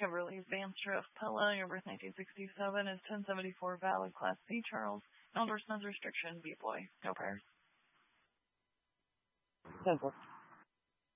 Kimberly Vanstra of Pella. Your birth 1967 is 1074 valid Class C, Charles. No endorsements, restriction, B boy. No prayers. 10-4.